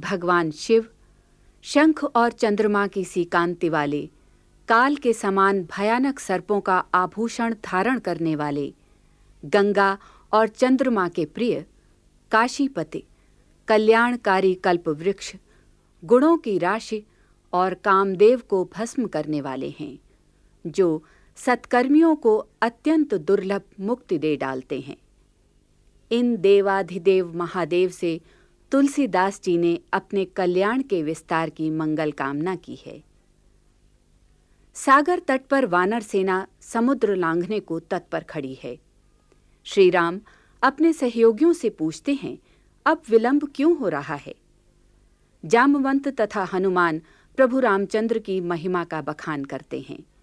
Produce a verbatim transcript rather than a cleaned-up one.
भगवान शिव, शंख और चंद्रमा की सी कांति वाले, काल के समान भयानक सर्पों का आभूषण धारण करने वाले, गंगा और चंद्रमा के प्रिय, काशीपति, कल्याणकारी कल्पवृक्ष, गुणों की राशि और कामदेव को भस्म करने वाले हैं, जो सत्कर्मियों को अत्यंत दुर्लभ मुक्ति दे डालते हैं। इन देवाधिदेव महादेव से तुलसीदास जी ने अपने कल्याण के विस्तार की मंगल कामना की है। सागर तट पर वानर सेना समुद्र लांघने को तत्पर खड़ी है। श्री राम अपने सहयोगियों से पूछते हैं, अब विलंब क्यों हो रहा है? जामवंत तथा हनुमान प्रभु रामचंद्र की महिमा का बखान करते हैं।